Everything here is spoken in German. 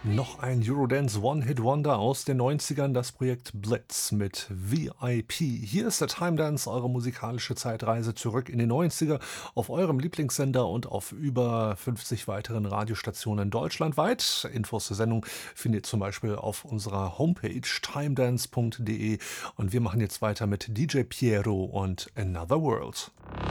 Noch ein Eurodance One-Hit-Wonder aus den 90ern, das Projekt Blitz mit VIP. Hier ist der Time Dance, eure musikalische Zeitreise zurück in die 90er auf eurem Lieblingssender und auf über 50 weiteren Radiostationen deutschlandweit. Infos zur Sendung findet ihr zum Beispiel auf unserer Homepage timedance.de und wir machen jetzt weiter mit DJ Piero und Another World.